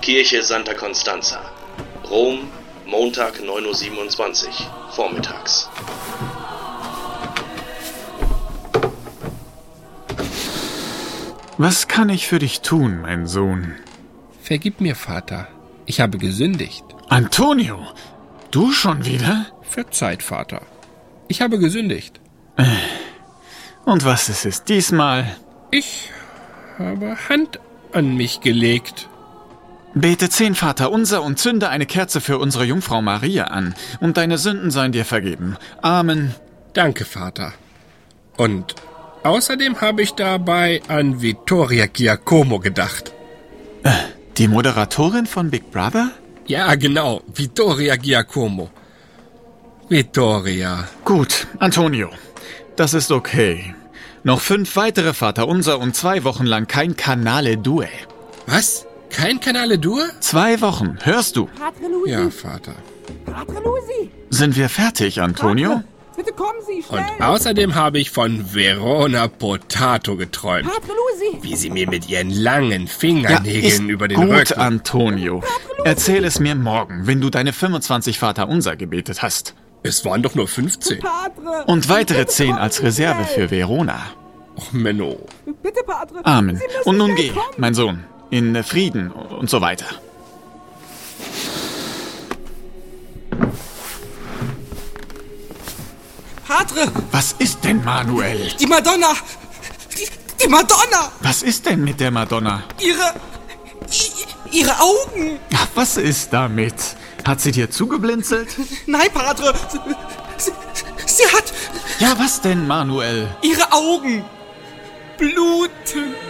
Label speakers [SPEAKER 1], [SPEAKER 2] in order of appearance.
[SPEAKER 1] Kirche Santa Constanza. Rom, Montag 9:27 Uhr, vormittags.
[SPEAKER 2] Was kann ich für dich tun, mein Sohn?
[SPEAKER 3] Vergib mir, Vater. Ich habe gesündigt.
[SPEAKER 2] Antonio, du schon wieder?
[SPEAKER 3] Verzeiht, Vater. Ich habe gesündigt.
[SPEAKER 2] Und was ist es diesmal?
[SPEAKER 3] Ich habe Hand an mich gelegt.
[SPEAKER 2] Bete 10 Vaterunser und zünde eine Kerze für unsere Jungfrau Maria an, und deine Sünden seien dir vergeben. Amen.
[SPEAKER 3] Danke, Vater. Und außerdem habe ich dabei an Vittoria Giacomo gedacht.
[SPEAKER 2] Die Moderatorin von Big Brother?
[SPEAKER 3] Ja, genau. Vittoria Giacomo. Vittoria.
[SPEAKER 2] Gut, Antonio. Das ist okay. Noch 5 weitere Vaterunser und 2 Wochen lang kein Canale 2.
[SPEAKER 3] Was? Kein Canale 2?
[SPEAKER 2] 2 Wochen, hörst du?
[SPEAKER 4] Padre Luigi!
[SPEAKER 3] Ja, Vater.
[SPEAKER 4] Padre Luigi!
[SPEAKER 2] Sind wir fertig, Antonio?
[SPEAKER 4] Padre, bitte kommen Sie, schnell!
[SPEAKER 3] Und außerdem habe ich von Verona Potato geträumt.
[SPEAKER 4] Padre Luigi!
[SPEAKER 3] Wie sie mir mit ihren langen Fingernägeln über den
[SPEAKER 2] gut,
[SPEAKER 3] Rücken...
[SPEAKER 2] Antonio. Erzähl es mir morgen, wenn du deine 25 Vaterunser gebetet hast.
[SPEAKER 3] Es waren doch nur 15.
[SPEAKER 4] Padre!
[SPEAKER 2] Und weitere
[SPEAKER 4] Bitte
[SPEAKER 2] 10
[SPEAKER 4] kommen
[SPEAKER 2] als
[SPEAKER 4] Sie
[SPEAKER 2] Reserve
[SPEAKER 4] schnell.
[SPEAKER 2] für Verona.
[SPEAKER 3] Och, Menno.
[SPEAKER 4] Bitte, Padre!
[SPEAKER 2] Amen.
[SPEAKER 4] Sie müssen
[SPEAKER 2] Und nun
[SPEAKER 4] schnell
[SPEAKER 2] geh,
[SPEAKER 4] kommen.
[SPEAKER 2] mein Sohn, in Frieden und so weiter.
[SPEAKER 4] Padre!
[SPEAKER 2] Was ist denn, Manuel?
[SPEAKER 4] Die Madonna! Die Madonna!
[SPEAKER 2] Was ist denn mit der Madonna?
[SPEAKER 4] Ihre Augen!
[SPEAKER 2] Ach, was ist damit? Hat sie dir zugeblinzelt?
[SPEAKER 4] Nein, Padre! Sie hat
[SPEAKER 2] Ja, was denn, Manuel?
[SPEAKER 4] ihre Augen! Bluten!